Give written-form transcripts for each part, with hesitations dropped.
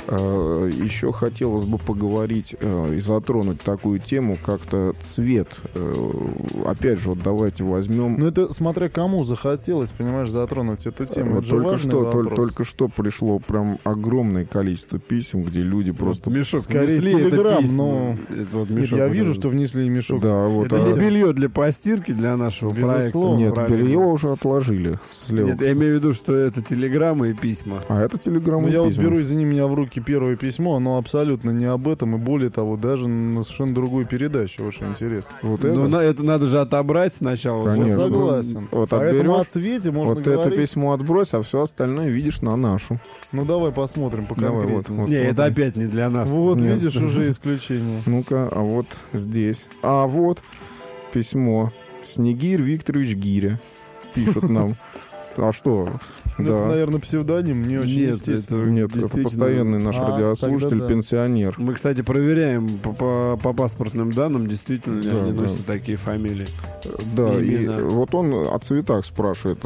Еще хотелось бы поговорить и затронуть такую тему, как-то цвет. Опять же, вот давайте возьмем... Ну, это смотря кому захотелось, понимаешь, затронуть эту тему. Это только что пришло прям огромное количество писем, где люди просто... Мешок скорее внесли, телеграм, это но... вот Нет, я вижу, что внесли мешок. Да, вот, это не белье для постирки, для нашего проекта. Нет, правильно. белье уже отложили слева. Нет, я имею в виду, что это телеграммы и письма. А это телеграммы Ну, и я вот письма. беру, извини меня, в руки первое письмо, оно абсолютно не об этом, и более того, даже на совершенно другую передачу, очень интересно. Вот Но это надо же отобрать сначала. Конечно. Согласен. Вот Поэтому отберешь, о цвете можно вот говорить. это письмо отбрось, а все остальное видишь на нашу. Ну, давай посмотрим Давай, поконкретнее. вот Не, это смотри. опять не для нас. Вот, Нет. видишь, уже исключение. Ну-ка, а вот здесь. А вот письмо. Снегирь Викторович Гиря пишет нам. А что? Ну, это, наверное, псевдоним, не очень Нет, естественно. Нет, это действительно. постоянный наш радиослушатель, тогда да. пенсионер. Мы, кстати, проверяем по паспортным данным, действительно ли Да, они да. носят такие фамилии. Да, Именно. и вот он о цветах спрашивает.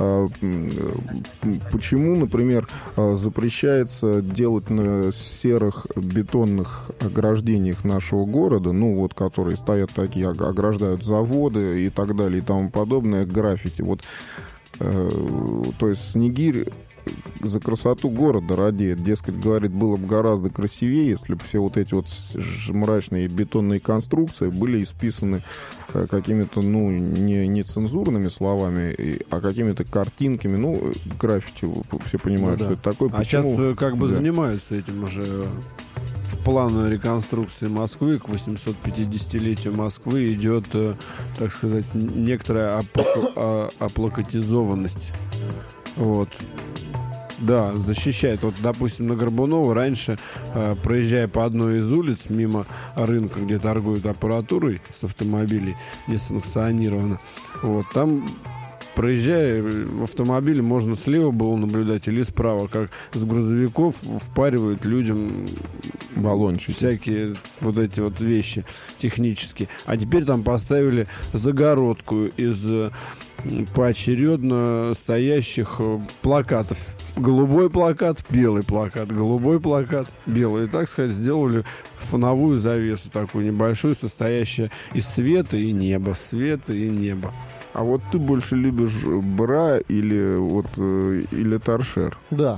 Почему, например, запрещается делать на серых бетонных ограждениях нашего города, ну вот, которые стоят такие, ограждают заводы и так далее и тому подобное, граффити. Вот, то есть Снегирь за красоту города радеет. Дескать, говорит, было бы гораздо красивее, если бы все вот эти вот мрачные бетонные конструкции были исписаны какими-то, ну, не цензурными словами, а какими-то картинками. Ну, граффити, все понимают, Ну да. что это такое. А сейчас Почему? как бы Да. занимаются этим уже. В плану реконструкции Москвы к 850-летию Москвы идет, так сказать, некоторая аплакатизованность. Вот. Да, защищает. Вот, допустим, на Горбунова раньше, проезжая по одной из улиц мимо рынка, где торгуют аппаратурой с автомобилей, несанкционированно, вот, там, проезжая в автомобиле, можно слева было наблюдать или справа, как с грузовиков впаривают людям Баллончики. всякие вот эти вот вещи технические. А теперь там поставили загородку из поочередно стоящих плакатов. Голубой плакат, белый плакат, голубой плакат, белый. И, так сказать, сделали фоновую завесу такую небольшую, состоящую из света и неба, света и неба. А вот ты больше любишь бра или торшер? Да.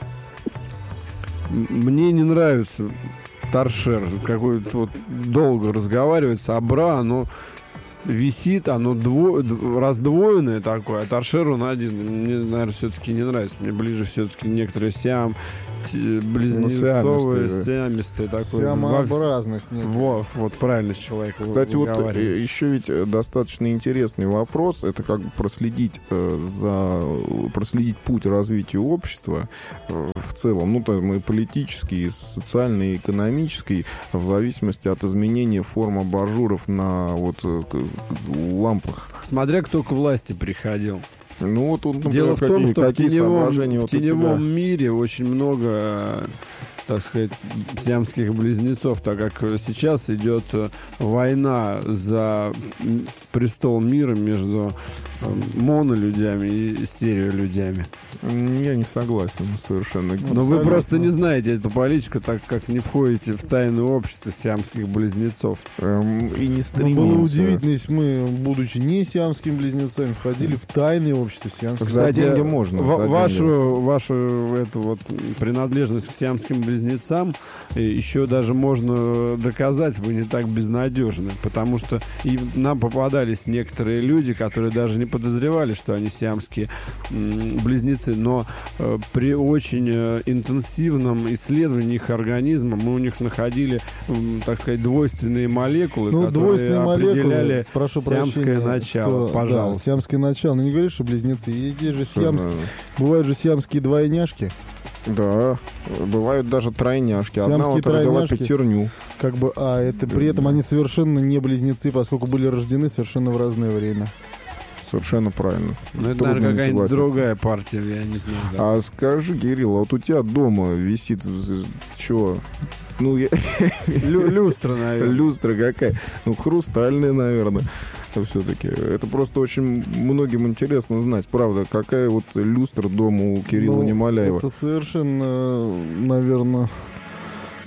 Мне не нравится торшер. Какой-то вот долго разговаривается, а бра, оно висит, оно раздвоенное такое, а торшер он один. Мне, наверное, все-таки не нравится. Мне ближе все-таки некоторые сиам, близнецовые, сиамистые такой. Сиамообразность. Вот правильно человек. Кстати, вот еще ведь достаточно интересный вопрос. Это как бы проследить путь развития общества в целом, ну, там и политический, и социальный, и экономический, в зависимости от изменения форм абажуров на вот лампах. Смотря кто к власти приходил. Ну, вот тут, например, Дело в том, что в соображения в теневом мире очень много, так сказать, сиамских близнецов, так как сейчас идет война за престол мира между монолюдями и стереолюдями. Я не согласен совершенно. Но вы просто не знаете эту политику, так как не входите в тайное общество сиамских близнецов. И не Ну, стремимся. было удивительно, если мы, будучи не сиамскими близнецами, входили в тайное общество сиамских. За деньги можно. за деньги. Вашу эту вот принадлежность к сиамским близнецам еще даже можно доказать, вы не так безнадежны, потому что и нам попадались некоторые люди, которые даже не подозревали, что они сиамские близнецы, но при очень интенсивном исследовании их организма мы у них находили, так сказать, двойственные молекулы, Ну, которые двойственные определяли молекулы, прошу сиамское прощения, начало. что, Пожалуйста. Да, сиамское начало. Ну, не говоришь, что близнецы. Есть же Совершенно. бывают же сиамские двойняшки. Да, бывают даже тройняшки. Одна Сиамские вот родила тройняшки. пятерню. Как бы, это при этом они совершенно не близнецы, поскольку были рождены совершенно в разное время. Совершенно правильно. Ну, это, Трудно наверное, не какая-нибудь согласиться. другая партия, я не знаю. Да. А скажи, Кирилл, а вот у тебя дома висит что? Ну, Люстра, наверное. люстра какая? Ну, хрустальная, наверное. Все-таки. Это просто очень многим интересно знать. Правда, какая вот люстра дома у Кирилла Ну, Немоляева? Это совершенно, наверное,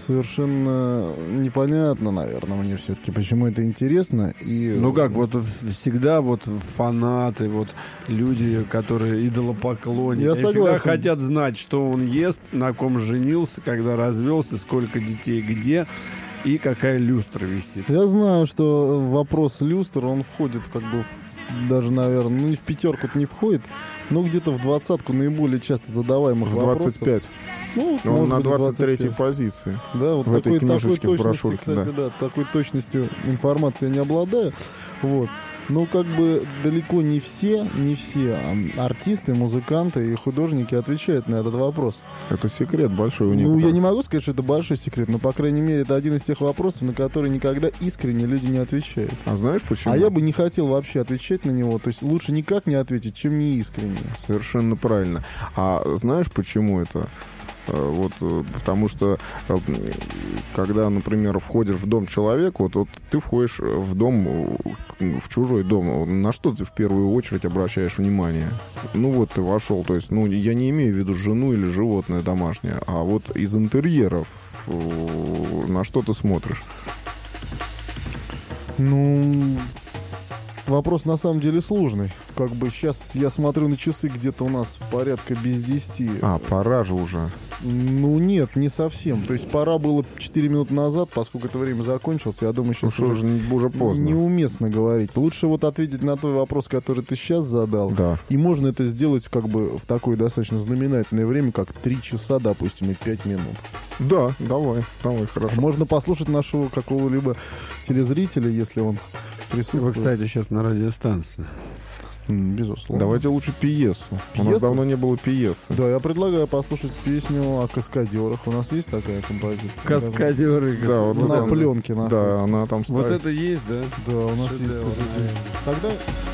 совершенно непонятно, наверное, мне все-таки, почему это интересно. И... Ну как, вот всегда вот фанаты, вот люди, которые идолопоклонники, Я они всегда согласен. хотят знать, что он ест, на ком женился, когда развелся, сколько детей где и какая люстра висит. Я знаю, что вопрос люстр, он входит как бы даже, наверное, ну не в пятерку-то не входит, но где-то в 20-ку наиболее часто задаваемых В вопросов. 25. Ну, Он может на быть, 23-й 25. позиции. Да, вот в этой такой книжечке, в точности, брошюрке, кстати, да, такой точностью информации я не обладаю. Вот. Но как бы далеко не все артисты, музыканты и художники отвечают на этот вопрос. Это секрет большой у них. Ну, я не могу сказать, что это большой секрет, но, по крайней мере, это один из тех вопросов, на которые никогда искренне люди не отвечают. А знаешь почему? А я бы не хотел вообще отвечать на него. То есть лучше никак не ответить, чем не искренне. Совершенно правильно. А знаешь, почему это? Вот, потому что, когда, например, входишь в дом человека, вот ты входишь в дом, в чужой дом, на что ты в первую очередь обращаешь внимание? Ну вот ты вошел, то есть, ну, я не имею в виду жену или животное домашнее, а вот из интерьеров на что ты смотришь? Ну, вопрос на самом деле сложный. Как бы сейчас я смотрю на часы, где-то у нас порядка без 10. А, пора же уже. Ну нет, не совсем. То есть пора было 4 минуты назад, поскольку это время закончилось. Я думаю, Ну сейчас что же, уже поздно. неуместно говорить. Лучше вот ответить на твой вопрос, который ты сейчас задал. Да. И можно это сделать как бы в такое достаточно знаменательное время, как 3 часа, допустим, и 5 минут. Да, давай, хорошо. Можно послушать нашего какого-либо телезрителя, если он Вы, присутствует. кстати, сейчас на радиостанции. Безусловно. Давайте лучше пьесу. У нас Пьесу? давно не было пьесы. Да, я предлагаю послушать песню о каскадерах. У нас есть такая композиция? Каскадеры. Да, вот На там- пленке находится. Да, она там Вот стоит. это есть, да? Да, у нас есть. Шедевр, это. Тогда